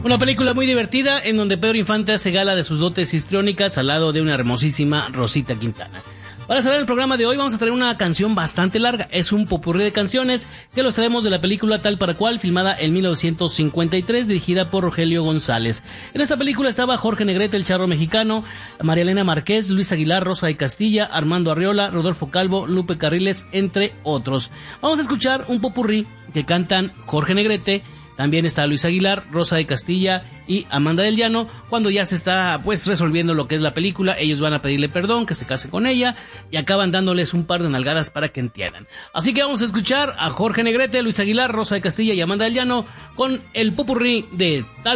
Una película muy divertida en donde Pedro Infante hace gala de sus dotes histriónicas al lado de una hermosísima Rosita Quintana. Para cerrar el programa de hoy vamos a traer una canción bastante larga, es un popurrí de canciones que los traemos de la película Tal para Cual, filmada en 1953, dirigida por Rogelio González. En esta película estaba Jorge Negrete, el charro mexicano, María Elena Márquez, Luis Aguilar, Rosa de Castilla, Armando Arriola, Rodolfo Calvo, Lupe Carriles, entre otros. Vamos a escuchar un popurrí que cantan Jorge Negrete. También está Luis Aguilar, Rosa de Castilla y Amanda del Llano. Cuando ya se está resolviendo lo que es la película, ellos van a pedirle perdón, que se case con ella y acaban dándoles un par de nalgadas para que entiendan. Así que vamos a escuchar a Jorge Negrete, Luis Aguilar, Rosa de Castilla y Amanda del Llano con el popurrí de Tal